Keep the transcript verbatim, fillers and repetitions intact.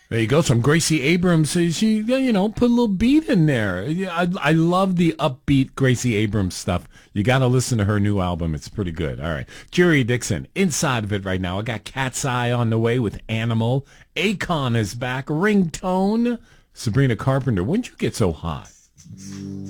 There you go. Some Gracie Abrams. She, she, you know, put a little beat in there. Yeah, I, I love the upbeat Gracie Abrams stuff. You got to listen to her new album. It's pretty good. All right. Jerry Dixon, inside of it right now. I got Cat's Eye on the way with Animal. Akon is back. Ringtone. Sabrina Carpenter. When'd you get so hot?